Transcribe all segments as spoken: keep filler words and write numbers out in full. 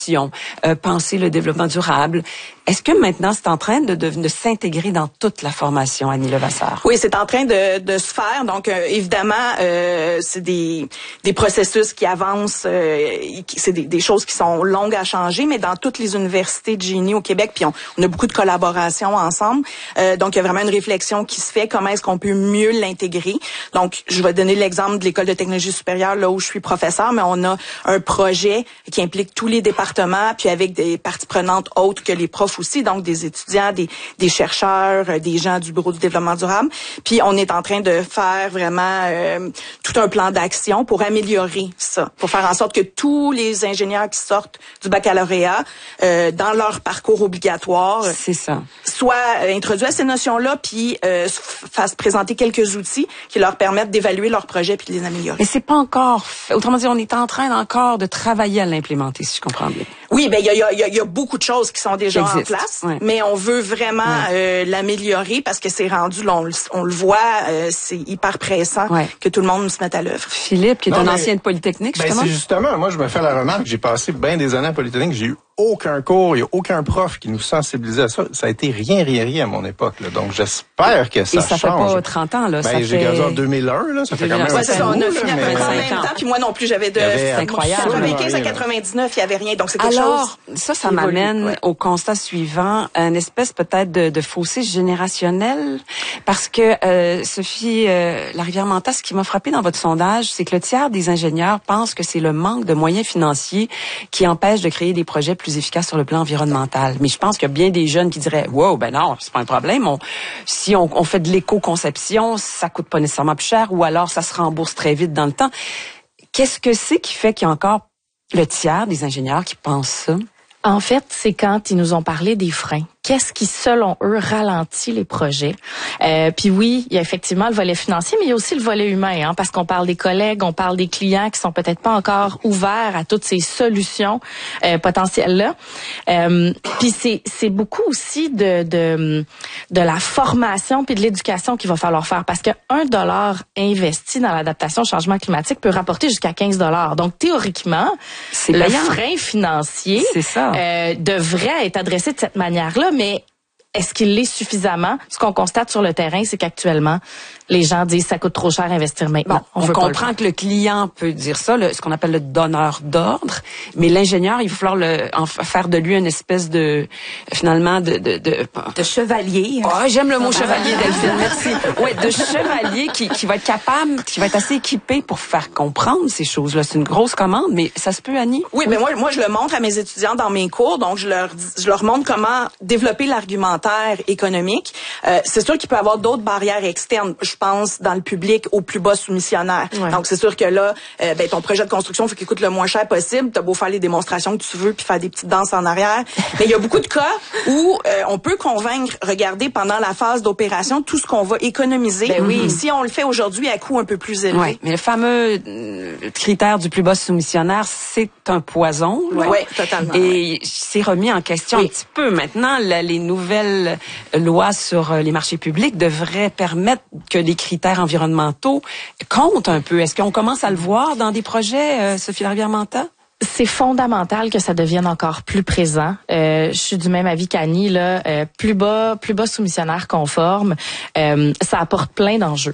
Euh, penser le développement durable. Est-ce que maintenant c'est en train de, de, de s'intégrer dans toute la formation, Annie Levasseur? Oui, c'est en train de, de se faire. Donc, euh, évidemment, euh, c'est des, des processus qui avancent. Euh, c'est des, des choses qui sont longues à changer, mais dans toutes les universités de génie au Québec, puis on, on a beaucoup de collaborations ensemble. Euh, donc, il y a vraiment une réflexion qui se fait. Comment est-ce qu'on peut mieux l'intégrer? Donc, je vais donner l'exemple de l'École de technologie supérieure, là où je suis professeur, mais on a un projet qui implique tous les départements, puis avec des parties prenantes autres que les profs aussi, donc des étudiants, des, des chercheurs, des gens du Bureau du développement durable. Puis on est en train de faire vraiment euh, tout un plan d'action pour améliorer ça, pour faire en sorte que tous les ingénieurs qui sortent du baccalauréat, euh, dans leur parcours obligatoire, c'est ça, soient introduits à ces notions-là, puis euh, fassent présenter quelques outils qui leur permettent d'évaluer leurs projets puis de les améliorer. Mais c'est pas encore fait. Autrement dit, on est en train encore de travailler à l'implémenter, si je comprends bien. Oui, ben il y a, y, a, y a beaucoup de choses qui sont déjà qui en place, ouais. mais on veut vraiment ouais. euh, l'améliorer parce que c'est rendu, là, on, on le voit, euh, c'est hyper pressant ouais. que tout le monde se mette à l'œuvre. Philippe, qui est non, un mais, ancien de Polytechnique, justement. Ben c'est justement, moi je me fais la remarque, j'ai passé bien des années à Polytechnique, j'ai eu aucun cours, il n'y a aucun prof qui nous sensibilisait à ça. Ça a été rien, rien, rien à mon époque. Là. Donc, j'espère que ça change. Et ça change. fait pas trente ans, là. Ben, ça j'ai fait... gradué en deux mille un, là. Ça fait quand même ouais, c'est ça, on a fini à peu près en même temps. Puis moi non plus, j'avais de... C'est incroyable. quatre-vingt-quinze à quatre-vingt-dix-neuf, il n'y avait rien. Donc, c'est quelque Alors, chose... Alors, ça, ça m'amène ouais. au constat suivant, une espèce peut-être de, de fossé générationnel. Parce que, euh, Sophie euh, Larivière-Manta, ce qui m'a frappé dans votre sondage, c'est que le tiers des ingénieurs pensent que c'est le manque de moyens financiers qui empêche de créer des projets plus efficaces sur le plan environnemental. Mais je pense qu'il y a bien des jeunes qui diraient « Wow, ben non, c'est pas un problème. On, si on, on fait de l'éco-conception, ça coûte pas nécessairement plus cher ou alors ça se rembourse très vite dans le temps. » Qu'est-ce que c'est qui fait qu'il y a encore le tiers des ingénieurs qui pensent ça? En fait, c'est quand ils nous ont parlé des freins. Qu'est-ce qui, selon eux, ralentit les projets? Euh, puis oui, il y a effectivement le volet financier, mais il y a aussi le volet humain, hein, parce qu'on parle des collègues, on parle des clients qui sont peut-être pas encore ouverts à toutes ces solutions euh, potentielles-là. Euh, puis c'est c'est beaucoup aussi de de de la formation puis de l'éducation qu'il va falloir faire, parce que un dollar investi dans l'adaptation au changement climatique peut rapporter jusqu'à quinze dollars. Donc théoriquement, c'est le payant. frein financier c'est ça. Euh, devrait être adressé de cette manière-là. Mais est-ce qu'il l'est suffisamment? Ce qu'on constate sur le terrain, c'est qu'actuellement, les gens disent ça coûte trop cher à investir maintenant. Bon, on, on comprend le que le client peut dire ça, le, ce qu'on appelle le donneur d'ordre, mais l'ingénieur, il va falloir le, en faire de lui une espèce de, finalement, de... De, de, de chevalier. Oh, j'aime le mot chevalier, Delphine, merci. Ouais, de chevalier qui, qui va être capable, qui va être assez équipé pour faire comprendre ces choses-là. C'est une grosse commande, mais ça se peut, Annie? Oui, mais moi, moi, je le montre à mes étudiants dans mes cours, donc je leur, je leur montre comment développer l'argumentaire économique. Euh, c'est sûr qu'il peut y avoir d'autres barrières externes. Je pense dans le public au plus bas soumissionnaire. Ouais. Donc c'est sûr que là, euh, ben ton projet de construction faut qu'il coûte le moins cher possible. T'as beau faire les démonstrations que tu veux puis faire des petites danses en arrière, mais il y a beaucoup de cas où euh, on peut convaincre. Regardez pendant la phase d'opération tout ce qu'on va économiser. Ben oui. Si on le fait aujourd'hui à coût un peu plus élevé. Oui, mais le fameux euh, critère du plus bas soumissionnaire, c'est un poison. Oui, ouais, totalement. Et ouais. c'est remis en question oui. un petit peu maintenant. Là, les nouvelles loi sur les marchés publics devrait permettre que les critères environnementaux comptent un peu. Est-ce qu'on commence à le voir dans des projets, euh, Sophie Larivière-Manta? C'est fondamental que ça devienne encore plus présent. Euh, je suis du même avis qu'Annie, là, euh, plus bas, plus bas soumissionnaire conforme, euh, ça apporte plein d'enjeux.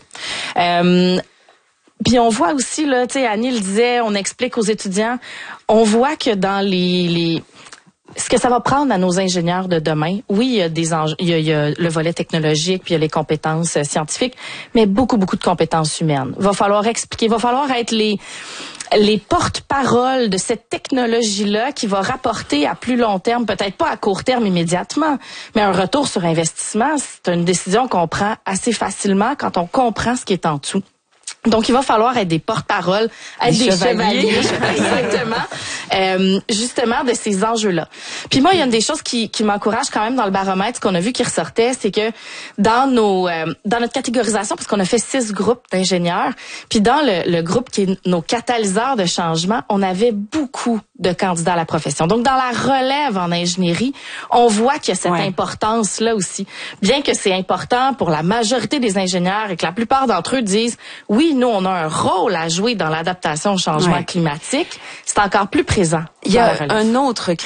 Euh, Puis on voit aussi, là, tu sais, Annie le disait, on explique aux étudiants, on voit que dans les... les ce que ça va prendre à nos ingénieurs de demain, oui, il y a des enjeux, il y a, il y a le volet technologique, puis il y a les compétences scientifiques, mais beaucoup, beaucoup de compétences humaines. Il va falloir expliquer, il va falloir être les les porte-paroles de cette technologie-là qui va rapporter à plus long terme, peut-être pas à court terme immédiatement, mais un retour sur investissement. C'est une décision qu'on prend assez facilement quand on comprend ce qui est en dessous. Donc, il va falloir être des porte-paroles, être des, des chevaliers, chevaliers exactement, euh, justement de ces enjeux-là. Puis moi, il y a une des choses qui, qui m'encourage quand même dans le baromètre, ce qu'on a vu qui ressortait, c'est que dans nos, euh, dans notre catégorisation, parce qu'on a fait six groupes d'ingénieurs, puis dans le, le groupe qui est nos catalyseurs de changement, on avait beaucoup de candidats à la profession. Donc, dans la relève en ingénierie, on voit qu'il y a cette ouais. importance-là aussi. Bien que c'est important pour la majorité des ingénieurs et que la plupart d'entre eux disent, oui, nous, on a un rôle à jouer dans l'adaptation au changement ouais. climatique, c'est encore plus présent. Il y a un autre